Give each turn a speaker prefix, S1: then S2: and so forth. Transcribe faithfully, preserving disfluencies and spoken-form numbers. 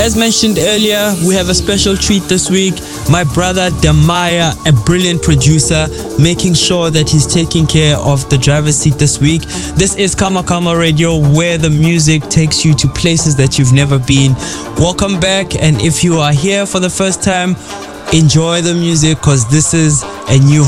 S1: As mentioned earlier, we have a special treat this week. My brother Damaya, a brilliant producer, making sure that he's taking care of the driver's seat this week. This is Kama Kama Radio, where the music takes you to places that you've never been. Welcome back, and if you are here for the first time, enjoy the music, because this is a new